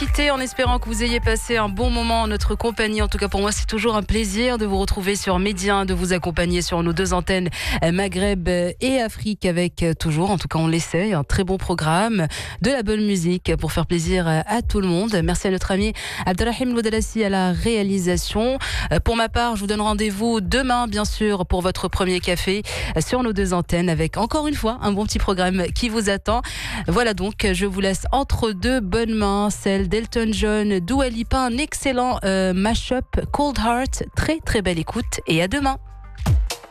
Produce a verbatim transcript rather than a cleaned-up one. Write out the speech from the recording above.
quitter en espérant que vous ayez passé un bon moment en notre compagnie. En tout cas, pour moi, c'est toujours un plaisir de vous retrouver sur Média, de vous accompagner sur nos deux antennes Maghreb et Afrique avec toujours, en tout cas, on l'essaie, un très bon programme, de la bonne musique pour faire plaisir à tout le monde. Merci à notre ami Abdelrahim Loudalassi à la réalisation. Pour ma part, je vous donne rendez-vous demain, bien sûr, pour votre premier café sur nos deux antennes avec encore une fois un bon petit programme qui vous attend. Voilà donc, je vous laisse entre deux bonnes mains, celle d'Elton John, Dua Lipa, un excellent euh, mash-up, Cold Heart. Très très belle écoute et à demain.